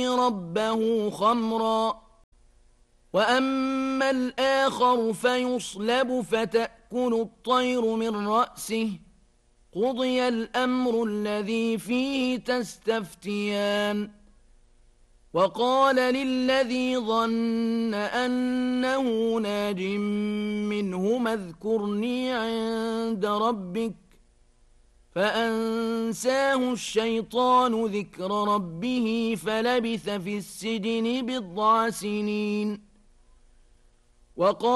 ربه خمرا وأما الآخر فيصلب فتأكل الطير من رأسه قضي الأمر الذي فيه تستفتيان وقال للذي ظن أنه ناج منهما اذكرني عند ربك فأنساه الشيطان ذكر ربه فلبث في السجن بضع سنين وقال